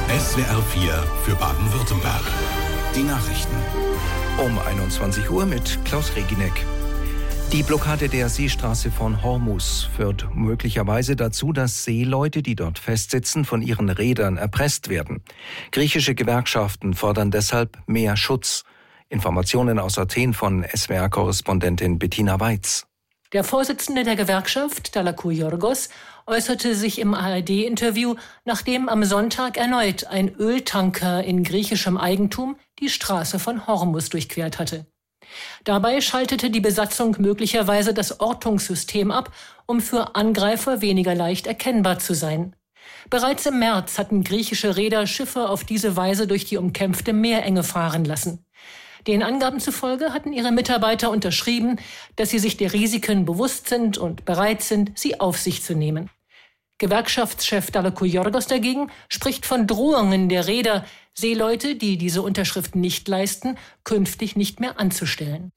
SWR 4 für Baden-Württemberg. Die Nachrichten. Um 21 Uhr mit Klaus Reginek. Die Blockade der Seestraße von Hormuz führt möglicherweise dazu, dass Seeleute, die dort festsitzen, von ihren Rädern erpresst werden. Griechische Gewerkschaften fordern deshalb mehr Schutz. Informationen aus Athen von SWR-Korrespondentin Bettina Weiz. Der Vorsitzende der Gewerkschaft, Dallakouliorgos, äußerte sich im ARD-Interview, nachdem am Sonntag erneut ein Öltanker in griechischem Eigentum die Straße von Hormuz durchquert hatte. Dabei schaltete die Besatzung möglicherweise das Ortungssystem ab, um für Angreifer weniger leicht erkennbar zu sein. Bereits im März hatten griechische Reeder Schiffe auf diese Weise durch die umkämpfte Meerenge fahren lassen. Den Angaben zufolge hatten ihre Mitarbeiter unterschrieben, dass sie sich der Risiken bewusst sind und bereit sind, sie auf sich zu nehmen. Gewerkschaftschef Dallakouliorgos dagegen spricht von Drohungen der Reeder, Seeleute, die diese Unterschrift nicht leisten, künftig nicht mehr anzustellen.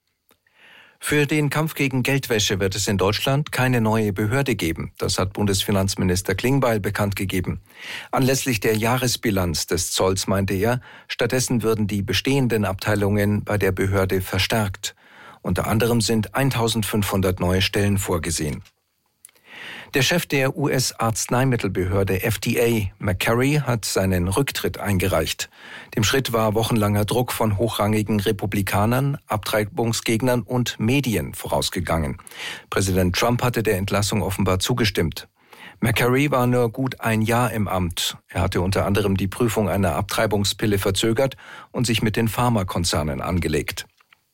Für den Kampf gegen Geldwäsche wird es in Deutschland keine neue Behörde geben. Das hat Bundesfinanzminister Klingbeil bekannt gegeben. Anlässlich der Jahresbilanz des Zolls meinte er, stattdessen würden die bestehenden Abteilungen bei der Behörde verstärkt. Unter anderem sind 1500 neue Stellen vorgesehen. Der Chef der US-Arzneimittelbehörde FDA, McCarry, hat seinen Rücktritt eingereicht. Dem Schritt war wochenlanger Druck von hochrangigen Republikanern, Abtreibungsgegnern und Medien vorausgegangen. Präsident Trump hatte der Entlassung offenbar zugestimmt. McCarry war nur gut ein Jahr im Amt. Er hatte unter anderem die Prüfung einer Abtreibungspille verzögert und sich mit den Pharmakonzernen angelegt.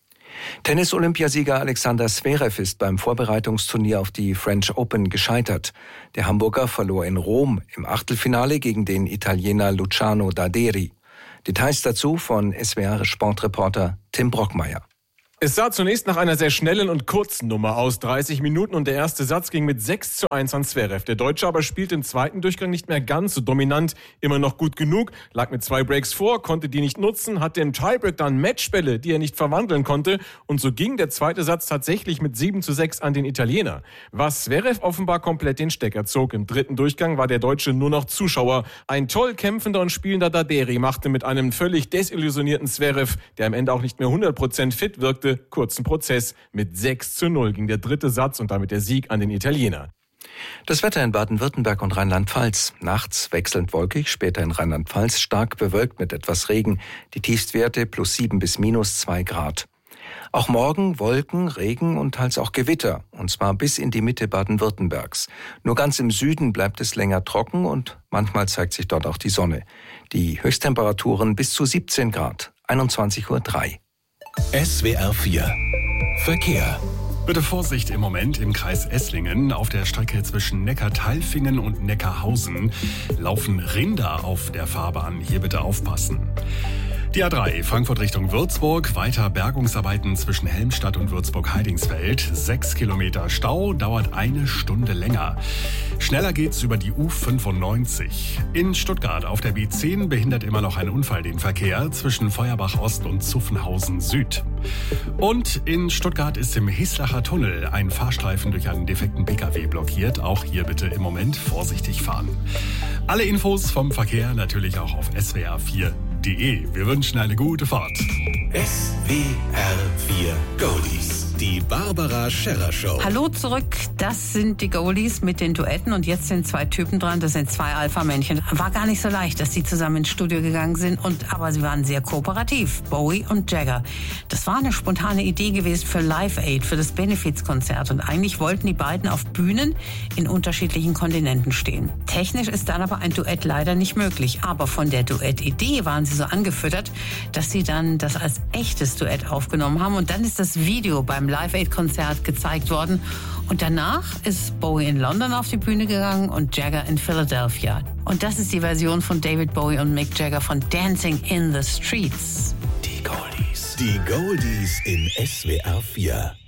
Tennis-Olympiasieger Alexander Zverev ist beim Vorbereitungsturnier auf die French Open gescheitert. Der Hamburger verlor in Rom im Achtelfinale gegen den Italiener Luciano Daderi. Details dazu von SWR-Sportreporter Tim Brockmeier. Es sah zunächst nach einer sehr schnellen und kurzen Nummer aus, 30 Minuten, und der erste Satz ging mit 6:1 an Zverev. Der Deutsche aber spielte im zweiten Durchgang nicht mehr ganz so dominant, immer noch gut genug, lag mit 2 Breaks vor, konnte die nicht nutzen, hatte im Tiebreak dann Matchbälle, die er nicht verwandeln konnte, und so ging der zweite Satz tatsächlich mit 7:6 an den Italiener. Was Zverev offenbar komplett den Stecker zog. Im dritten Durchgang war der Deutsche nur noch Zuschauer. Ein toll kämpfender und spielender Daderi machte mit einem völlig desillusionierten Zverev, der am Ende auch nicht mehr 100% fit wirkte, kurzen Prozess. Mit 6:0 ging der dritte Satz und damit der Sieg an den Italiener. Das Wetter in Baden-Württemberg und Rheinland-Pfalz. Nachts wechselnd wolkig, später in Rheinland-Pfalz stark bewölkt mit etwas Regen. Die Tiefstwerte +7 bis -2 Grad. Auch morgen Wolken, Regen und teils auch Gewitter, und zwar bis in die Mitte Baden-Württembergs. Nur ganz im Süden bleibt es länger trocken und manchmal zeigt sich dort auch die Sonne. Die Höchsttemperaturen bis zu 17 Grad, 21:03 Uhr. SWR 4 Verkehr. Bitte Vorsicht im Moment im Kreis Esslingen. Auf der Strecke zwischen Neckartalfingen und Neckarhausen laufen Rinder auf der Fahrbahn. Hier bitte aufpassen. Die A3 Frankfurt Richtung Würzburg, weiter Bergungsarbeiten zwischen Helmstadt und Würzburg-Heidingsfeld. 6 Kilometer Stau, dauert 1 Stunde länger. Schneller geht's über die U95. In Stuttgart auf der B10 behindert immer noch ein Unfall den Verkehr zwischen Feuerbach Ost und Zuffenhausen Süd. Und in Stuttgart ist im Hislacher Tunnel ein Fahrstreifen durch einen defekten PKW blockiert. Auch hier bitte im Moment vorsichtig fahren. Alle Infos vom Verkehr natürlich auch auf swr4.de. Wir wünschen eine gute Fahrt. SWR 4 Goldies. Die Barbara Scherrer Show. Hallo zurück, das sind die Goldies mit den Duetten und jetzt sind 2 Typen dran, das sind 2 Alpha-Männchen. War gar nicht so leicht, dass sie zusammen ins Studio gegangen sind, aber sie waren sehr kooperativ, Bowie und Jagger. Das war eine spontane Idee gewesen für Live Aid, für das Benefizkonzert, und eigentlich wollten die beiden auf Bühnen in unterschiedlichen Kontinenten stehen. Technisch ist dann aber ein Duett leider nicht möglich, aber von der Duettidee waren sie so angefüttert, dass sie dann das als echtes Duett aufgenommen haben, und dann ist das Video beim Live-Aid-Konzert gezeigt worden. Und danach ist Bowie in London auf die Bühne gegangen und Jagger in Philadelphia. Und das ist die Version von David Bowie und Mick Jagger von Dancing in the Streets. Die Goldies. Die Goldies in SWR 4.